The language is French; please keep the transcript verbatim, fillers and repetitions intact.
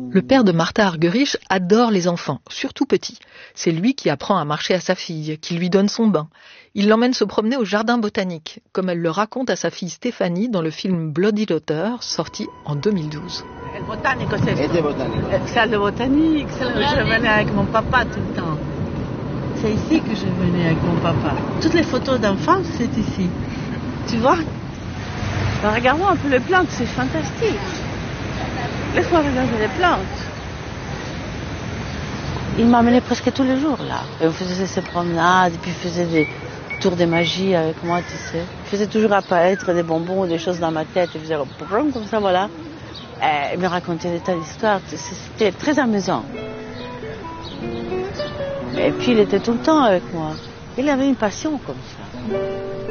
Le père de Martha Argerich adore les enfants, surtout petits. C'est lui qui apprend à marcher à sa fille, qui lui donne son bain. Il l'emmène se promener au jardin botanique, comme elle le raconte à sa fille Stéphanie dans le film Bloody Daughter, sorti en deux mille douze. Le botanique, c'est ça. Le salle de botanique, c'est là où je venais avec mon papa tout le temps. C'est ici que je venais avec mon papa. Toutes les photos d'enfance, c'est ici. Tu vois? Ben, regardons un peu les plantes, c'est fantastique. Laisse-moi regarder les plantes. Il m'amenait presque tous les jours là. Et on faisait ses promenades, et puis il faisait des tours de magie avec moi, tu sais. Il faisait toujours apparaître des bonbons ou des choses dans ma tête. Il faisait comme ça, voilà. Et il me racontait des tas d'histoires. C'était très amusant. Et puis il était tout le temps avec moi. Il avait une passion comme ça.